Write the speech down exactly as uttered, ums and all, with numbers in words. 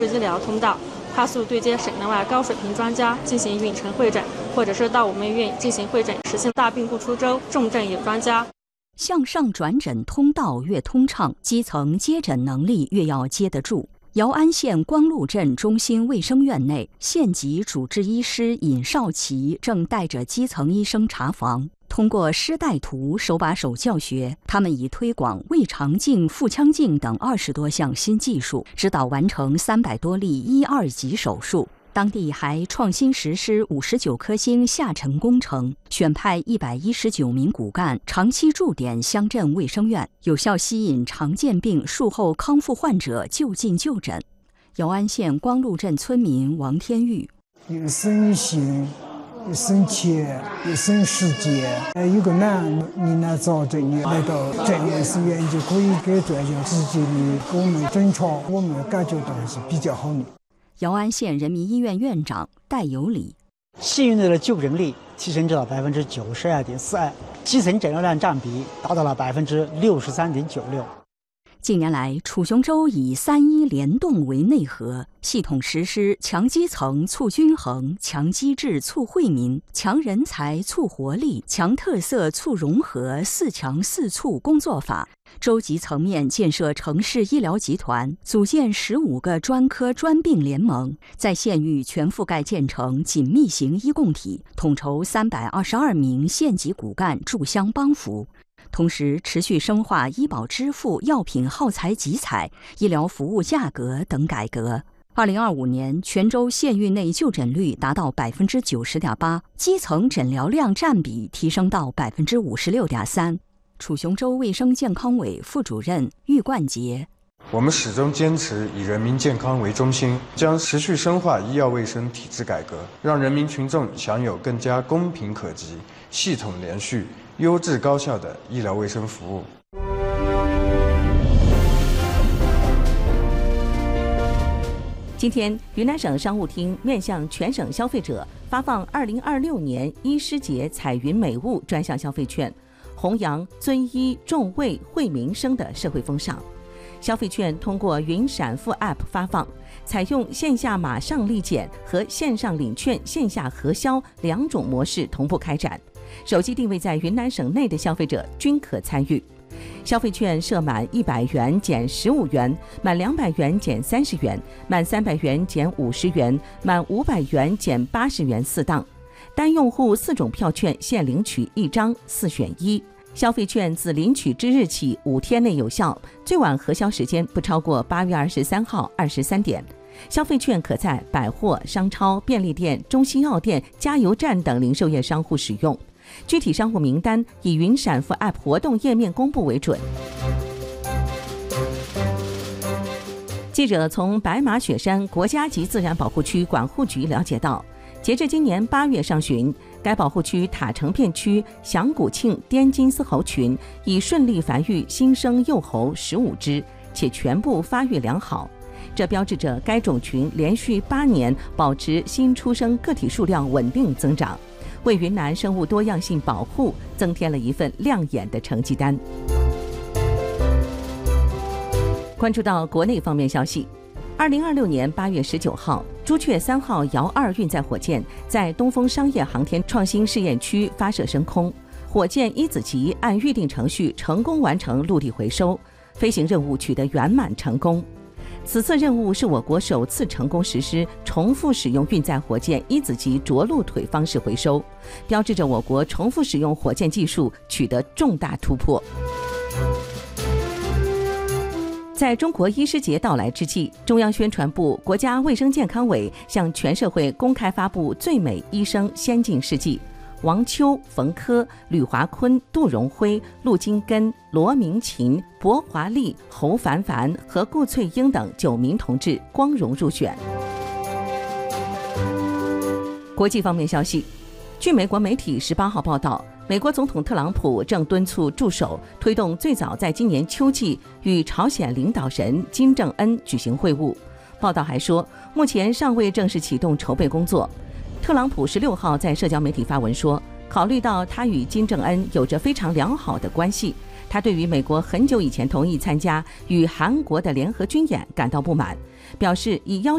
医疗通道，快速对接省内外高水平专家进行远程会诊，或者是到我们医院进行会诊，实现大病不出州，重症有专家。 向上转诊通道越通畅，基层接诊能力越要接得住。姚安县光禄镇中心卫生院内，县级主治医师尹少奇正带着基层医生查房。通过师带徒手把手教学，他们以推广胃肠镜、腹腔镜等二十多项新技术，指导完成三百多例一二级手术。当地还创新实施五十九颗星下沉工程，选派一百一十九名骨干长期驻点乡镇卫生院，有效吸引常见病术后康复患者就近就诊。姚安县光禄镇村民王天玉： 有生性，有生钱，有生时间。呃，有个难，你来找这里，来到镇卫生院就可以给专家直接的给我们诊查，我们感觉到是比较好的。 姚安县人民医院院长戴有礼： 县院内的就诊率提升至了百分之九十二点四二，基层诊疗量占比达到了百分之六十三点九六。 近年来，楚雄州以三医联动为内核，系统实施强基层促均衡、强机制促惠民、强人才促活力、强特色促融合四强四促工作法。州级层面建设城市医疗集团，组建十五个专科专病联盟，在县域全覆盖建成紧密型医共体，统筹三百二十二名县级骨干驻乡帮扶。同时，持续深化医保支付、药品耗材集采、医疗服务价格等改革。二零二五年，全州县域内就诊率达到百分之九十点八，基层诊疗量占比提升到百分之五十六点三。楚雄州卫生健康委副主任郁冠杰： 我们始终坚持以人民健康为中心，将持续深化医药卫生体制改革，让人民群众享有更加公平可及、系统连续、优质高效的医疗卫生服务。 今天，云南省商务厅面向全省消费者发放二零二六年医师节彩云美物专项消费券，弘扬尊医重卫惠民生的社会风尚。消费券通过云闪付 App 发放，采用线下马上立减和线上领券、线下核销两种模式同步开展。手机定位在云南省内的消费者均可参与。消费券设满一百元减十五元，满两百元减三十元，满三百元减五十元，满五百元减八十元四档。单用户四种票券限领取一张，四选一。消费券自领取之日起五天内有效，最晚核销时间不超过八月二十三号二十三点。消费券可在百货、商超、便利店、中西药店、加油站等零售业商户使用。具体商户名单以云闪付 App 活动页面公布为准。记者从白马雪山国家级自然保护区管护局了解到，截至今年八月上旬，该保护区塔城片区响古庆滇金丝猴群已顺利繁育新生幼猴十五只，且全部发育良好。这标志着该种群连续八年保持新出生个体数量稳定增长，为云南生物多样性保护增添了一份亮眼的成绩单。关注到国内方面消息，二零二六年八月十九号，朱雀三号遥二运载火箭在东风商业航天创新试验区发射升空，火箭一子级按预定程序成功完成陆地回收，飞行任务取得圆满成功。此次任务是我国首次成功实施重复使用运载火箭一子级着陆腿方式回收，标志着我国重复使用火箭技术取得重大突破。在中国医师节到来之际，中央宣传部、国家卫生健康委向全社会公开发布最美医生先进事迹。王秋、冯科、吕华坤、杜荣辉、陆金根、罗明琴、薄华丽、侯凡凡和顾翠英等九名同志光荣入选。国际方面消息，据美国媒体十八号报道，美国总统特朗普正敦促助手推动最早在今年秋季与朝鲜领导人金正恩举行会晤。报道还说，目前尚未正式启动筹备工作。特朗普十六号在社交媒体发文说，考虑到他与金正恩有着非常良好的关系，他对于美国很久以前同意参加与韩国的联合军演感到不满，表示以要